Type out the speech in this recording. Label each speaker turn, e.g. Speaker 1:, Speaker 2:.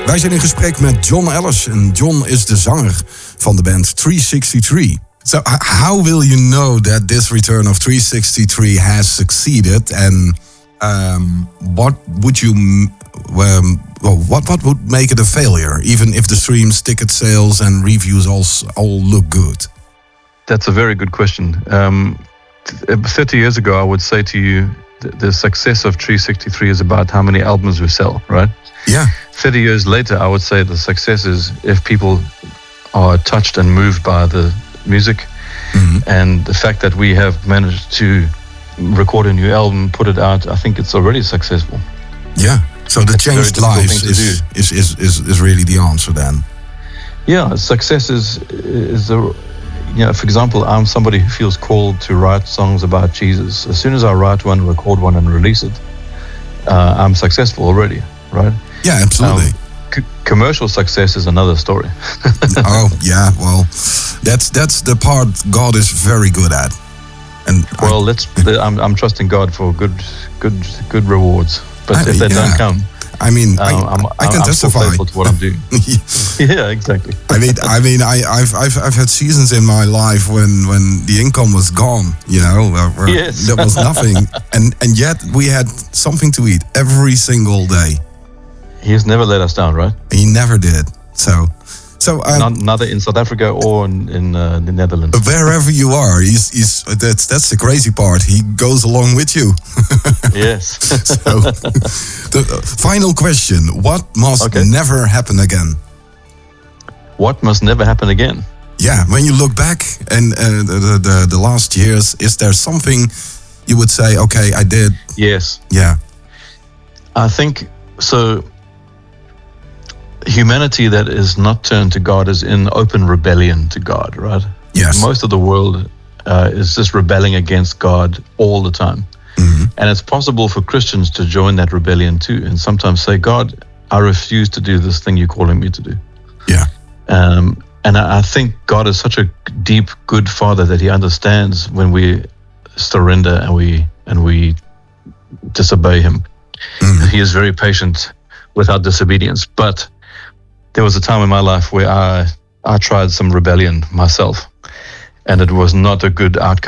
Speaker 1: Wij zijn in gesprek met John Ellis. En John is de zanger van de band 363. So how will you know that this return of 363 has succeeded? And what would make it a failure, even if the streams, ticket sales, and reviews all look good?
Speaker 2: That's a very good question. 30 years ago, I would say to you, the success of 363 is about how many albums we sell, right?
Speaker 1: Yeah.
Speaker 2: 30 years later, I would say the success is if people are touched and moved by the music, and the fact that we have managed to record a new album, put it out, I think it's already successful.
Speaker 1: Yeah. So the changed lives is really the answer then.
Speaker 2: Yeah, success is for example, I'm somebody who feels called to write songs about Jesus. As soon as I write one, record one, and release it, I'm successful already, right?
Speaker 1: Yeah, absolutely.
Speaker 2: Commercial success is another story.
Speaker 1: Oh yeah, well, that's the part God is very good at. And
Speaker 2: I'm trusting God for good rewards. But if they don't come,
Speaker 1: I mean, I can testify.
Speaker 2: I'm to what I'm doing. Yeah, exactly.
Speaker 1: I've had seasons in my life when the income was gone. Where
Speaker 2: yes.
Speaker 1: there was nothing, and yet we had something to eat every single day.
Speaker 2: He has never let us down, right?
Speaker 1: He never did. So
Speaker 2: neither in South Africa or in the Netherlands.
Speaker 1: Wherever you are, that's the crazy part. He goes along with you.
Speaker 2: Yes.
Speaker 1: So, the final question: what must never happen again?
Speaker 2: What must never happen again?
Speaker 1: Yeah, when you look back and the last years, is there something you would say? Okay, I did.
Speaker 2: Yes.
Speaker 1: Yeah.
Speaker 2: I think so. Humanity that is not turned to God is in open rebellion to God, right?
Speaker 1: Yes.
Speaker 2: Most of the world is just rebelling against God all the time. And it's possible for Christians to join that rebellion too, and sometimes say, God, I refuse to do this thing you're calling me to do.
Speaker 1: Yeah.
Speaker 2: And I think God is such a deep, good Father that He understands when we surrender and we disobey Him. He is very patient with our disobedience. But there was a time in my life where I tried some rebellion myself, and it was not a good outcome.